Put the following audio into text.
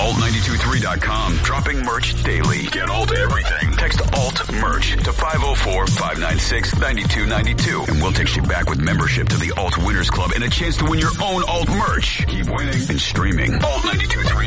Alt923.com. Dropping merch daily. Get Alt everything. Text Alt merch to 504-596-9292. And we'll text you back with membership to the Alt Winners Club and a chance to win your own Alt merch. Keep winning and streaming. Alt923.